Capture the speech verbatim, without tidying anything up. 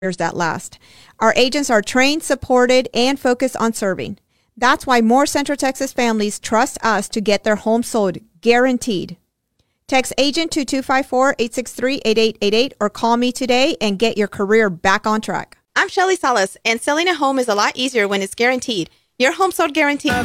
that last. Our agents are trained, supported, and focused on serving. That's why more Central Texas families trust us to get their home sold, guaranteed. Text agent to two five four, eight six three, eight eight eight eight or call me today and get your career back on track. I'm Shelly Salas, and selling a home is a lot easier when it's guaranteed. Your home sold guaranteed.